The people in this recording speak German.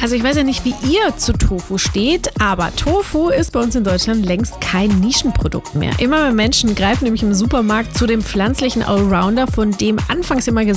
Also ich weiß ja nicht, wie ihr zu Tofu steht, aber Tofu ist bei uns in Deutschland längst kein Nischenprodukt mehr. Immer mehr Menschen greifen nämlich im Supermarkt zu dem pflanzlichen Allrounder, von dem anfangs immer gesagt